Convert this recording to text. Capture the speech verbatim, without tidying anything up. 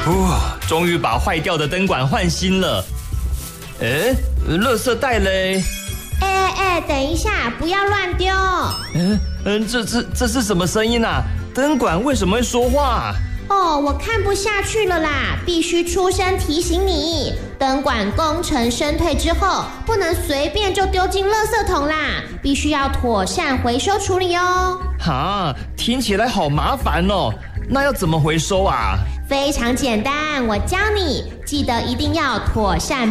哦，终于把坏掉的灯管换新了。哎，垃圾袋嘞？ 哎哎哎，等一下，不要乱丢。 嗯嗯，这这这是什么声音啊？灯管为什么会说话？ 哦，我看不下去了啦，必须出声提醒你，灯管工程生退之后，不能随便就丢进垃圾桶啦，必须要妥善回收处理哦。 哈，听起来好麻烦哦，那要怎么回收啊？ 非常简单，我教你，记得一定要妥善